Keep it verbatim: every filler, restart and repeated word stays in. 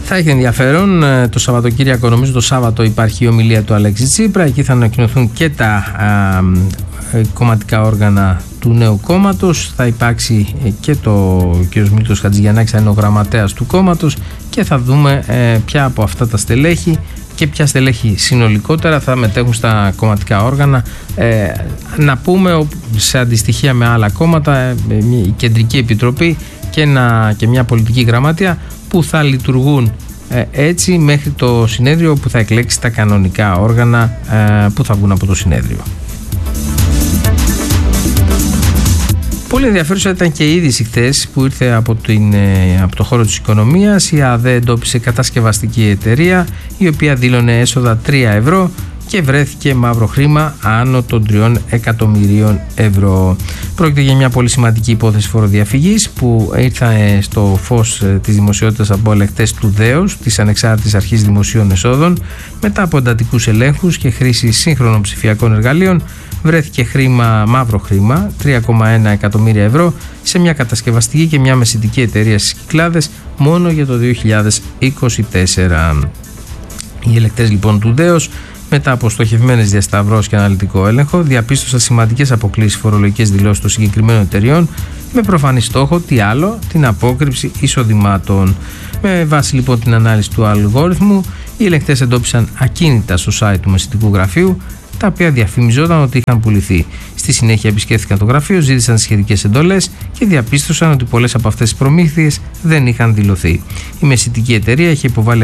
Θα έχει ενδιαφέρον το Σαββατοκύριακο, νομίζω το Σάββατο υπάρχει η ομιλία του Αλέξη Τσίπρα. Εκεί θα ανακοινωθούν και τα α, κομματικά όργανα του νέου κόμματος. Θα υπάρξει και το ο κ. Μίλτος Χατζηγιαννάκης, θα είναι ο γραμματέας του κόμματος, και θα δούμε ε, ποια από αυτά τα στελέχη και ποια στελέχη συνολικότερα θα μετέχουν στα κομματικά όργανα. Ε, να πούμε, σε αντιστοιχεία με άλλα κόμματα, ε, η Κεντρική Επιτροπή και, ένα, και μια πολιτική γραμματεία που θα λειτουργούν ε, έτσι μέχρι το συνέδριο που θα εκλέξει τα κανονικά όργανα ε, που θα βγουν από το συνέδριο. Πολύ ενδιαφέρουσα ήταν και η είδηση χθες που ήρθε από, την, από το χώρο της οικονομίας. Η ΑΔΕ εντόπισε κατασκευαστική εταιρεία η οποία δήλωνε έσοδα τρία ευρώ και βρέθηκε μαύρο χρήμα άνω των τριών εκατομμυρίων ευρώ. Πρόκειται για μια πολύ σημαντική υπόθεση φοροδιαφυγής που ήρθε στο φως της δημοσιότητας από ελεγκτές του ΔΕΟΣ, της Ανεξάρτητης Αρχής Δημοσίων Εσόδων. Μετά από εντατικούς ελέγχους και χρήση σύγχρονων ψηφιακών εργαλείων, βρέθηκε χρήμα, μαύρο χρήμα, τρία κόμμα ένα εκατομμύρια ευρώ, σε μια κατασκευαστική και μια μεσητική εταιρεία στις Κυκλάδες μόνο για το δύο χιλιάδες είκοσι τέσσερα. Οι ελεγκτές λοιπόν του ΔΕΟΣ, μετά από στοχευμένες διασταυρώσεις και αναλυτικό έλεγχο, διαπίστωσαν σημαντικές αποκλίσεις φορολογικές δηλώσεις των συγκεκριμένων εταιριών, με προφανή στόχο, τι άλλο, την απόκρυψη εισοδημάτων. Με βάση λοιπόν την ανάλυση του αλγόριθμου, οι ελεγκτές εντόπισαν ακίνητα στο site του μεσητικού γραφείου, τα οποία διαφημιζόταν ότι είχαν πουληθεί. Στη συνέχεια επισκέφθηκαν το γραφείο, ζήτησαν σχετικές εντολές και διαπίστωσαν ότι πολλές από αυτές τις προμήθειες δεν είχαν δηλωθεί. Η μεσητική εταιρεία είχε υποβάλει